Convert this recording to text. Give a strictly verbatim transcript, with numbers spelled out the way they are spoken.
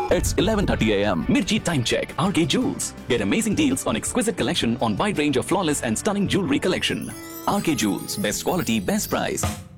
It's eleven thirty a m Mirchi time check. R K Jewels. Get amazing deals on exquisite collection on wide range of flawless and stunning jewelry collection. R K Jewels. Best quality, best price.